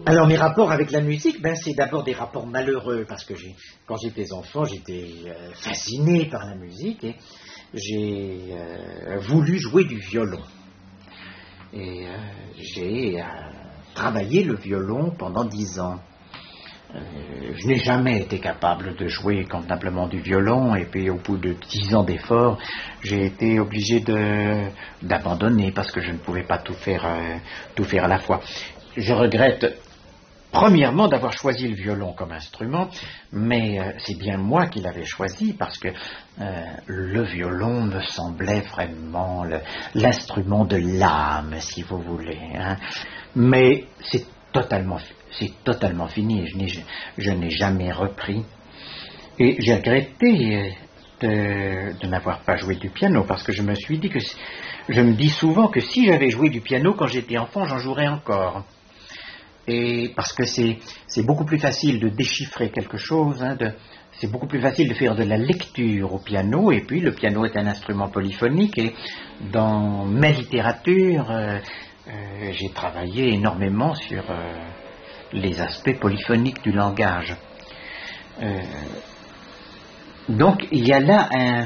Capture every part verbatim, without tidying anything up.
Alors mes rapports avec la musique, ben, c'est d'abord des rapports malheureux, parce que j'ai, quand j'étais enfant, j'étais euh, fasciné par la musique et j'ai euh, voulu jouer du violon. Et euh, j'ai euh, travaillé le violon pendant dix ans. Euh, je n'ai jamais été capable de jouer convenablement du violon, et puis au bout de dix ans d'efforts, j'ai été obligé de, d'abandonner parce que je ne pouvais pas tout faire, euh, tout faire à la fois. Je regrette premièrement d'avoir choisi le violon comme instrument, mais euh, c'est bien moi qui l'avais choisi parce que euh, le violon me semblait vraiment le, l'instrument de l'âme, si vous voulez. Hein. Mais c'est totalement, c'est totalement fini. Je n'ai, je n'ai jamais repris. Et j'ai regretté de, de n'avoir pas joué du piano parce que je me suis dit que je me dis souvent que si j'avais joué du piano quand j'étais enfant, j'en jouerais encore. Et parce que c'est, c'est beaucoup plus facile de déchiffrer quelque chose, hein, de, c'est beaucoup plus facile de faire de la lecture au piano, et puis le piano est un instrument polyphonique, et dans ma littérature, euh, euh, j'ai travaillé énormément sur euh, les aspects polyphoniques du langage. Euh, donc il y a là un...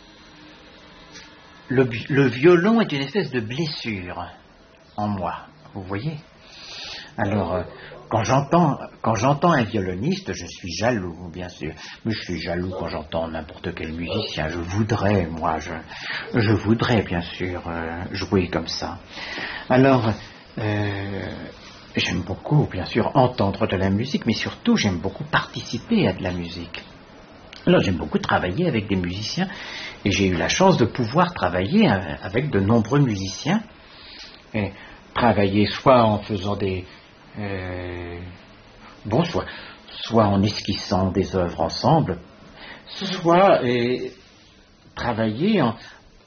Le, le violon est une espèce de blessure en moi, vous voyez ? Alors, euh, quand j'entends, quand j'entends un violoniste, je suis jaloux, bien sûr. Mais je suis jaloux quand j'entends n'importe quel musicien. Je voudrais, moi, je, je voudrais, bien sûr, euh, jouer comme ça. Alors, euh, j'aime beaucoup, bien sûr, entendre de la musique, mais surtout, j'aime beaucoup participer à de la musique. Alors, j'aime beaucoup travailler avec des musiciens, et j'ai eu la chance de pouvoir travailler avec de nombreux musiciens, et travailler soit en faisant des... Euh, bon, soit, soit en esquissant des œuvres ensemble, soit euh, travailler en,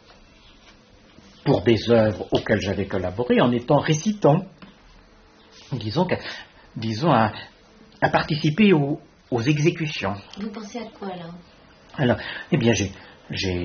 pour des œuvres auxquelles j'avais collaboré en étant récitant, disons, que, disons à, à participer aux, aux exécutions. Vous pensez à quoi là? Alors, eh bien, j'ai, j'ai